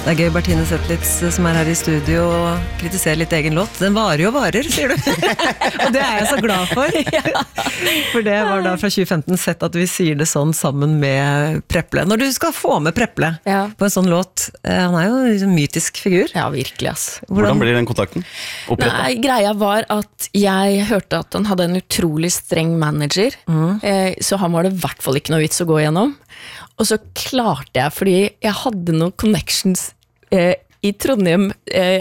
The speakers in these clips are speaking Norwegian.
Det gøy Bertine Zetlitz som her I studio og kritiserer litt egen låt. Den varer jo varer, sier du. Og det jeg så glad for. For det var da fra 2015 sett at vi sier det sånn sammen med Preple. Når du skal få med Preple på en sånn låt, han jo en mytisk figur. Ja, virkelig, ass. Hvordan blir den kontakten? Nei, greia var at jeg hørte at han hadde en utrolig streng manager, så han var det I hvert fall ikke noe vits å gå igjennom. Og så klarte jeg, fordi jeg hadde noen connections I Trondheim,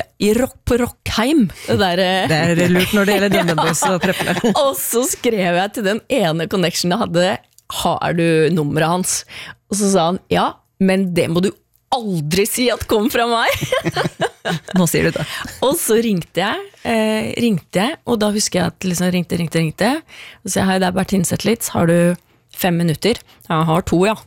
på Rockheim. Det lurt når det gjelder Dønnebøs og Preple. Og så skrev jeg til den ene connectionen jeg hadde, har du nummeret hans? Og så sa han, ja, men det må du aldri si at kom fra meg. Nå sier du det. Og så ringte jeg, og da husker jeg at liksom ringte, og sa, hei, det Bertine Zetlitz, har du 5 minutter? Jeg har 2, ja.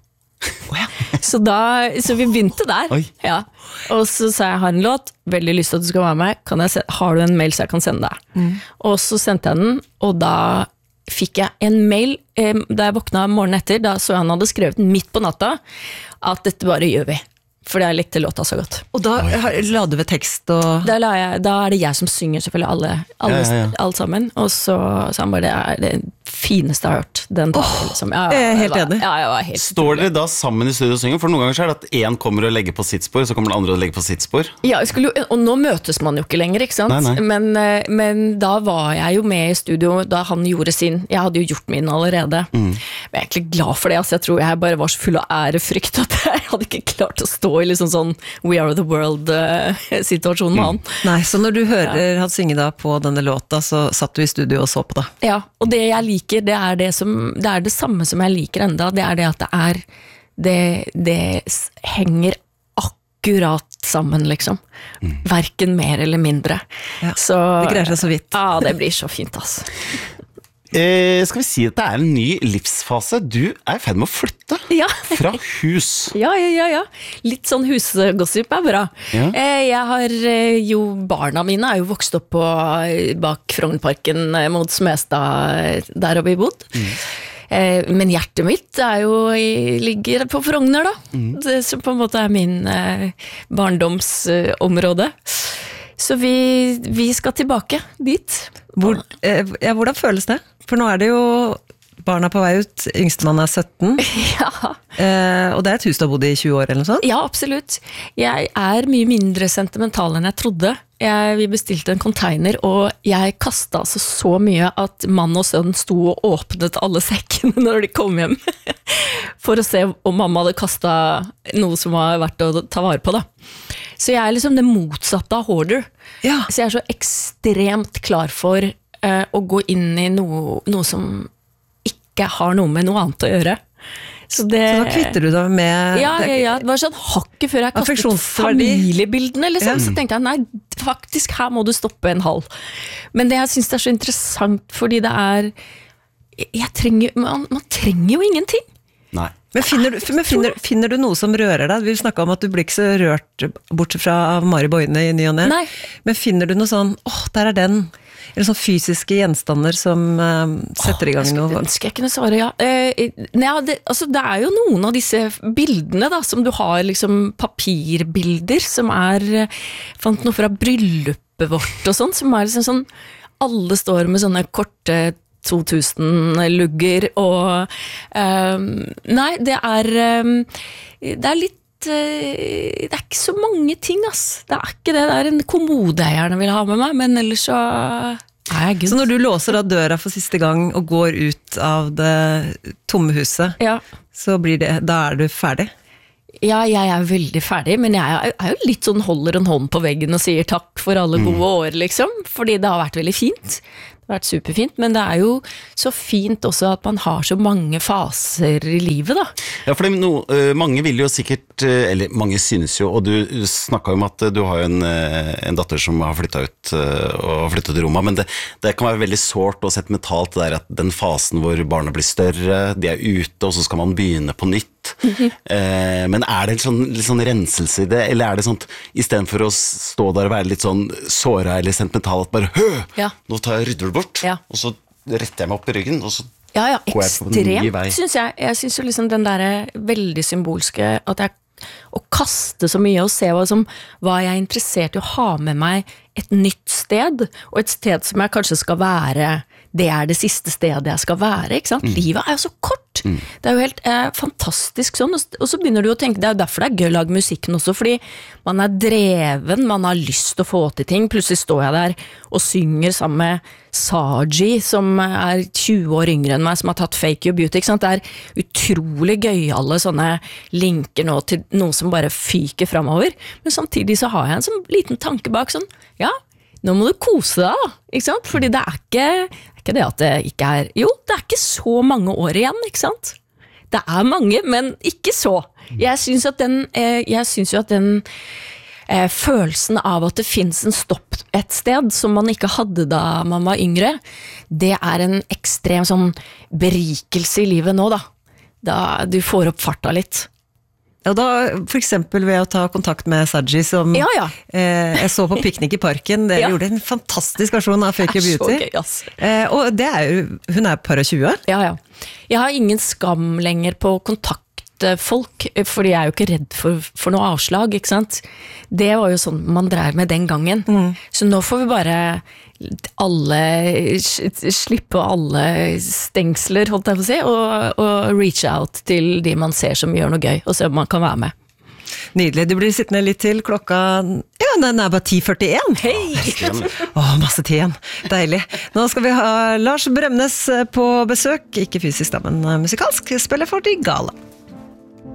Så vi begynte der. Ja. Og så sa jeg, har en låt, veldig lyst til at du skal være med, har du en mail så jeg kan sende deg? Og så sendte jeg den, og da fikk jeg en mail, da jeg våkna morgenen etter, da så han hadde skrevet den midt på natta, at dette bare gjør vi. For jeg likte låta så godt. Og da la du ved tekst og... Da det jeg som synger selvfølgelig alle sammen. Og så sa han bare, det det fineste jeg har hørt den dagen. Liksom. Helt enig. Jeg var helt Står dere da sammen I studio og synger? For noen ganger så det at en kommer og legger på sitt spor, så kommer den andre og legger på sitt spor. Ja, og nå møtes man jo ikke lenger, ikke sant? Nei. Men da var jeg jo med I studio, da han gjorde sin. Jeg hadde jo gjort min allerede. Men jeg egentlig glad for det, altså. Jeg tror jeg bare var så full av ærefrykt at jeg hadde ikke klart å stå I liksom sånn We Are The World-situasjonen med han. Nei, så når du hører han synge da på denne låta, så satt du I studio og så på det. Ja, og det jeg liker, det det samme som jeg liker enda, det det at det henger akkurat sammen, liksom. Hverken mer eller mindre. Ja, så, det greier seg så vidt. Ja, det blir så fint, altså. Skal vi si at det en ny livsfase? Du I ferd med å flytte fra hus. Ja. Litt sånn husgossip bra. Ja. Jeg har barna mine jo vokst opp bak Frognerparken mot Smestad, der har vi bodd. Men hjertet mitt ligger på Frogner da. Det som på en måte min barndomsområde. Så vi skal tilbake dit. Hvordan føles det? For nå det jo barna på vei ut, yngstemann 17. Ja. Og det et hus du har bodd I 20 år eller noe sånt? Ja, absolutt. Jeg mye mindre sentimental enn jeg trodde. Vi bestilte en container, og jeg kastet altså så mye at mann og sønn sto og åpnet alle sekkene når de kom hjem. For å se om mamma hadde kastet noe som var verdt å ta vare på da. Så jeg liksom det motsatte av hoarder. Ja. Så jeg så ekstremt klar for å gå inn I noe som ikke har noe med noe annet å gjøre. Så da kvitter du deg med... Ja, det var sånn hakket før jeg kastet familiebildene, liksom. Så tenkte jeg, nei, faktisk, her må du stoppe en halv. Men det jeg synes det så interessant, fordi det man trenger jo ingenting. Nei. Men finner du noe som rører deg? Vi snakket om at du blir ikke så rørt bortsett fra Mari Boine I ny og ne. Nei. Men finner du noe sånn, der den... Eller sånn fysiske gjenstander som setter I gang noe? Ønsker jeg kunne svare, ja. Det jo noen av disse bildene da, som du har liksom papirbilder, som fant noe fra bryllupet vårt og sånn, som liksom sånn, alle står med sånne korte 2000-lugger, og nei, det litt det ikke så mange ting, ass. Det ikke det, det en kommode jeg gjerne vil ha med meg, men ellers så jeg good. Så når du låser da døra for siste gang og går ut av det tomme huset, så da du ferdig? Ja, jeg veldig ferdig, men jeg jo litt sånn holder en hånd på veggen og sier takk for alle gode år, liksom, fordi det har vært veldig fint. Det har vært superfint, men det jo så fint også at man har så mange faser I livet da. Ja, for mange vil jo sikkert, eller mange synes jo, og du snakket om at du har jo en datter som har flyttet ut og flyttet til Roma, men det kan være veldig sårt og sentimentalt det at den fasen hvor barna blir større, de ute, og så skal man begynne på nytt. Men det en litt sånn renselse I det, eller det sånn I stedet for å stå der og være litt sånn såret eller sentimental at bare, nå tar jeg rydder det bort, og så retter jeg meg opp I ryggen, og så går jeg på en ny vei. Synes jeg synes jo liksom den der veldig symbolske at jeg å kaste så mye og se hva jeg er interessert i å ha med meg et nytt sted, og et sted som jeg kanskje skal være, det er det siste stedet jeg skal være, ikke sant? Livet er jo så kort, det er jo helt fantastisk sånn, og så begynner du å tenke, det er jo derfor det er gøy å lage musikken også, fordi man er dreven, man har lyst til å få til ting, plutselig står jeg der og synger sammen med Saji, som er 20 år yngre enn meg, som har tatt Fake Your Beauty, ikke sant? Det er utrolig gøy alle sånne linker nå til noe som bare fyker fremover, men samtidig så har jeg en sånn liten tanke bak sånn, ja, nå må du kose deg da, ikke sant? Fordi det er ikke det at det ikke er, jo, det er ikke så mange år igjen, ikke sant? Det er mange, men ikke så. Jeg synes jo at den følelsen av at det finnes en stopp et sted som man ikke hadde da man var yngre, det er en ekstrem sånn berikelse i livet nå da. Da du får opp farta litt. Ja, da for eksempel ved å ta kontakt med Saji, som jeg så på Piknik i parken, dere gjorde en fantastisk versjon av Fake Your Beauty. Så gøy, ass. Og det er jo, hun er par og 20. Ja. Jeg har ingen skam lenger på å kontakte folk, fordi jeg er jo ikke redd for noe avslag, ikke sant? Det var jo sånn man drev med den gangen. Så nå får vi bare slippe alle stengsler, holdt jeg på å si, og reach out til de man ser som gjør noe gøy, og se om man kan være med. Nydelig, du blir sittende litt til klokka, ja, den er bare 10:41. Hei! Masse tid igjen, deilig. Nå skal vi ha Lars Bremnes på besøk, ikke fysisk da, men musikalsk, spiller for de Gala.